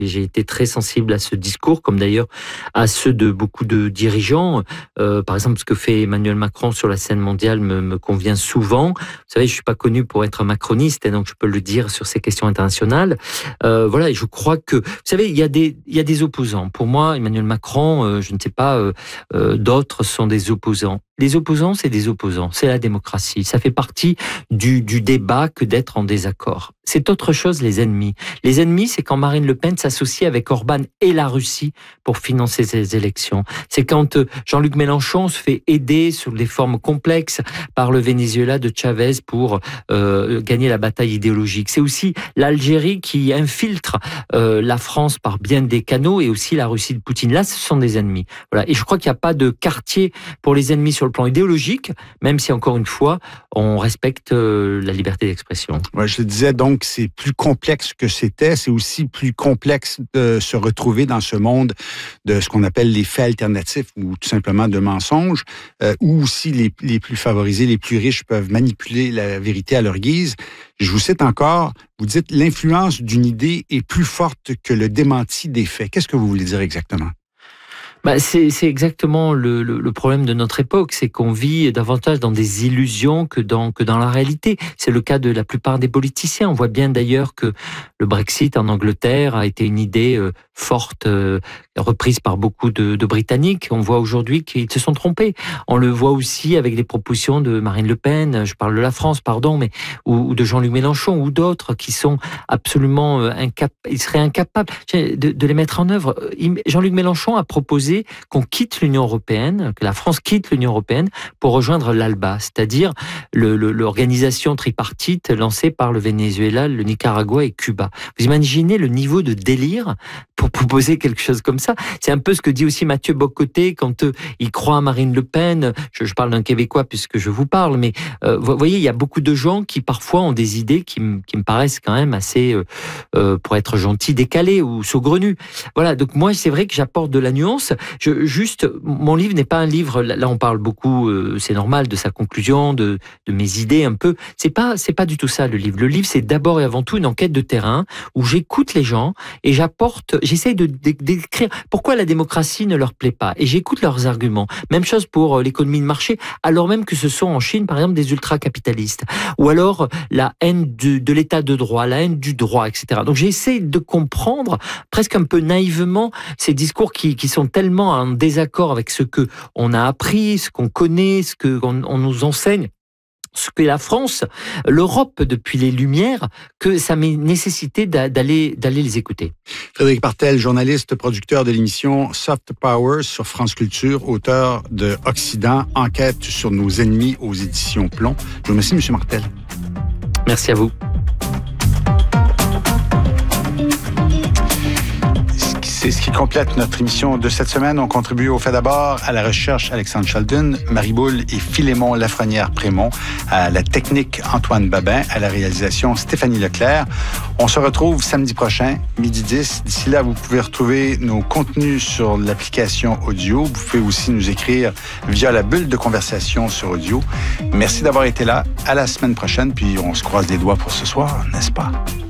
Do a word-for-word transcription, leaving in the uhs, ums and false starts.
Et j'ai été très sensible à ce discours, comme d'ailleurs à ceux de beaucoup de dirigeants. Euh, par exemple, ce que fait Emmanuel Macron sur la scène mondiale me, me convient souvent. Vous savez, je suis pas connu pour être macroniste, et donc je peux le dire sur ces questions internationales. Euh, voilà, et je crois que, vous savez, il y a des, il y a des opposants. Pour moi, Emmanuel Macron, euh, je ne sais pas, euh, euh, d'autres sont des opposants. Les opposants, c'est des opposants, c'est la démocratie. Ça fait partie du, du débat que d'être en désaccord. C'est autre chose, les ennemis. Les ennemis, c'est quand Marine Le Pen s'associe avec Orban et la Russie pour financer ses élections. C'est quand Jean-Luc Mélenchon se fait aider sous des formes complexes par le Venezuela de Chavez pour euh, gagner la bataille idéologique. C'est aussi l'Algérie qui infiltre euh, la France par bien des canaux, et aussi la Russie de Poutine. Là, ce sont des ennemis. Voilà. Et je crois qu'il n'y a pas de quartier pour les ennemis sur le plan idéologique, même si, encore une fois, on respecte euh, la liberté d'expression. Ouais, je le disais, donc, c'est plus complexe que c'était. C'est aussi plus complexe de se retrouver dans ce monde de ce qu'on appelle les faits alternatifs ou tout simplement de mensonges, euh, où aussi les, les plus favorisés, les plus riches peuvent manipuler la vérité à leur guise. Je vous cite encore, vous dites « L'influence d'une idée est plus forte que le démenti des faits ». Qu'est-ce que vous voulez dire exactement? Bah, c'est, c'est exactement le, le, le problème de notre époque, c'est qu'on vit davantage dans des illusions que dans, que dans la réalité. C'est le cas de la plupart des politiciens. On voit bien d'ailleurs que le Brexit en Angleterre a été une idée euh, forte, euh, reprise par beaucoup de, de Britanniques. On voit aujourd'hui qu'ils se sont trompés. On le voit aussi avec les propositions de Marine Le Pen, je parle de la France, pardon, mais ou, ou de Jean-Luc Mélenchon ou d'autres qui sont absolument incapables, ils seraient incapables de, de les mettre en œuvre. Jean-Luc Mélenchon a proposé qu'on quitte l'Union européenne, que la France quitte l'Union européenne pour rejoindre l'ALBA, c'est-à-dire le, le, l'organisation tripartite lancée par le Venezuela, le Nicaragua et Cuba. Vous imaginez le niveau de délire pour proposer quelque chose comme ça? C'est un peu ce que dit aussi Mathieu Bock-Côté quand euh, il croit à Marine Le Pen. Je, je parle d'un Québécois puisque je vous parle, mais euh, vous voyez, il y a beaucoup de gens qui parfois ont des idées qui, m- qui me paraissent quand même assez, euh, euh, pour être gentil, décalées ou saugrenues. Voilà, donc moi c'est vrai que j'apporte de la nuance. Je, juste, mon livre n'est pas un livre. Là, on parle beaucoup, euh, c'est normal, de sa conclusion, de, de mes idées un peu. C'est pas, c'est pas du tout ça le livre. Le livre, c'est d'abord et avant tout une enquête de terrain où j'écoute les gens et j'apporte, j'essaye de, de d'écrire pourquoi la démocratie ne leur plaît pas et j'écoute leurs arguments. Même chose pour euh, l'économie de marché, alors même que ce sont en Chine, par exemple, des ultra-capitalistes, ou alors la haine de, de l'état de droit, la haine du droit, et cetera. Donc j'essaie de comprendre presque un peu naïvement ces discours qui, qui sont tellement en désaccord avec ce que on a appris, ce qu'on connaît, ce que on, on nous enseigne, ce qu'est la France, l'Europe depuis les Lumières, que ça m'est nécessité d'aller d'aller les écouter. Frédéric Martel, journaliste, producteur de l'émission Soft Power sur France Culture, auteur de Occident, enquête sur nos ennemis aux éditions Plomb. Je vous remercie, M. Martel. Merci à vous. C'est ce qui complète notre émission de cette semaine. On contribue au fait d'abord à la recherche Alexandre Sheldon, Marie Boule et Philémon Lafrenière-Prémont, à la technique Antoine Babin, à la réalisation Stéphanie Leclerc. On se retrouve samedi prochain, midi dix. D'ici là, vous pouvez retrouver nos contenus sur l'application audio. Vous pouvez aussi nous écrire via la bulle de conversation sur audio. Merci d'avoir été là. À la semaine prochaine, puis on se croise les doigts pour ce soir, n'est-ce pas?